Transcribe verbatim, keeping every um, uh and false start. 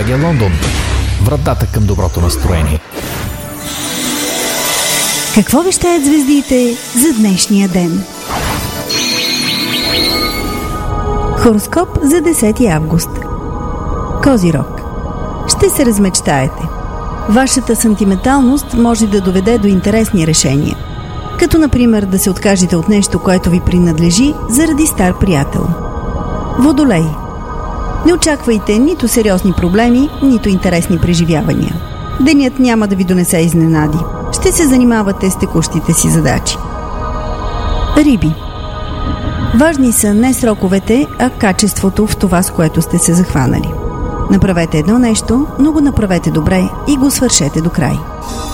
БГ Лондон. Вратата към доброто настроение. Какво вещаят звездите за днешния ден? Хороскоп за десети август. Козирог. Ще се размечтаете. Вашата сантименталност може да доведе до интересни решения. Като например да се откажете от нещо, което ви принадлежи заради стар приятел. Водолей. Не очаквайте нито сериозни проблеми, нито интересни преживявания. Денят няма да ви донесе изненади. Ще се занимавате с текущите си задачи. Риби. Важни са не сроковете, а качеството в това, с което сте се захванали. Направете едно нещо, но го направете добре и го свършете до край.